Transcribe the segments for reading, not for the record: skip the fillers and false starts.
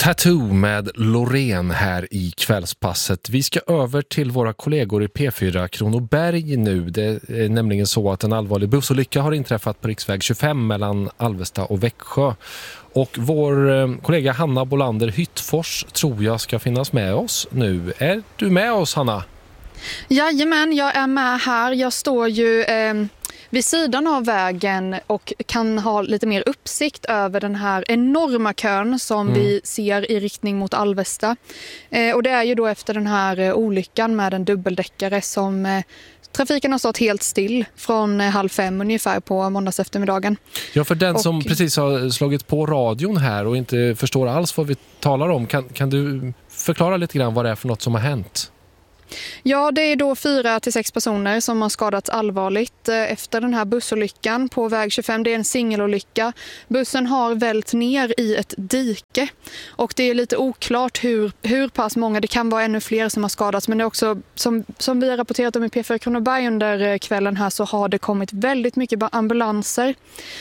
Tattoo med Loreen här i kvällspasset. Vi ska över till våra kollegor i P4 Kronoberg nu. Det är nämligen så att en allvarlig bussolycka har inträffat på riksväg 25 mellan Alvesta och Växjö. Och vår kollega Hanna Bolander Hyttfors tror jag ska finnas med oss nu. Är du med oss, Hanna? Jajamän, jag är med här. Jag står ju vid sidan av vägen och kan ha lite mer uppsikt över den här enorma kön som vi ser i riktning mot Alvesta. Och det är ju då efter den här olyckan med en dubbeldäckare som trafiken har stått helt still från 4:30 ungefär på måndags eftermiddagen. Ja, för den som precis har slagit på radion här och inte förstår alls vad vi talar om, kan du förklara lite grann vad det är för något som har hänt? Ja, det är då 4 till 6 personer som har skadats allvarligt efter den här bussolyckan på väg 25. Det är en singelolycka. Bussen har vält ner i ett dike och det är lite oklart hur pass många, det kan vara ännu fler som har skadats, men det är också som vi har rapporterat om i P4 Kronoberg under kvällen här, så har det kommit väldigt mycket ambulanser.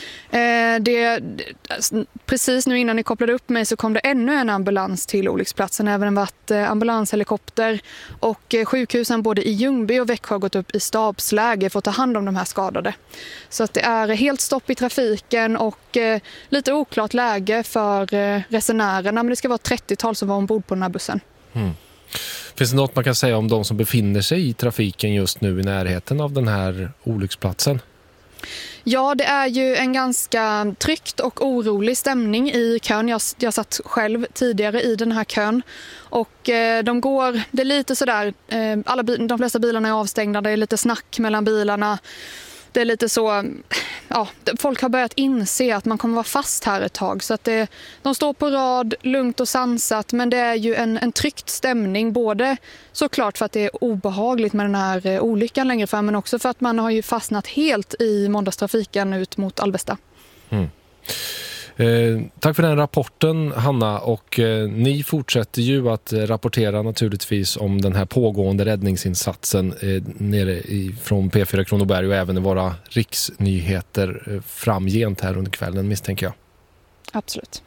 Precis nu innan ni kopplade upp mig så kom det ännu en ambulans till olycksplatsen. Även varit ambulanshelikopter och sjukhusen både i Ljungby och Växjö har gått upp i stabsläge för att ta hand om de här skadade. Så att det är helt stopp i trafiken och lite oklart läge för resenärerna, men det ska vara 30-tal som var ombord på den här bussen. Finns det något man kan säga om de som befinner sig i trafiken just nu i närheten av den här olycksplatsen? Ja, det är ju en ganska tryckt och orolig stämning i kön. Jag satt själv tidigare i den här kön och det är lite sådär, de flesta bilarna är avstängda, det är lite snack mellan bilarna. Det är lite så, ja, folk har börjat inse att man kommer vara fast här ett tag. Så att de står på rad, lugnt och sansat, men det är ju en tryckt stämning. Både såklart för att det är obehagligt med den här olyckan längre fram, men också för att man har ju fastnat helt i måndagstrafiken ut mot Alvesta. Tack för den rapporten, Hanna, och ni fortsätter ju att rapportera naturligtvis om den här pågående räddningsinsatsen nere från P4 Kronoberg och även i våra riksnyheter framgent här under kvällen, misstänker jag. Absolut.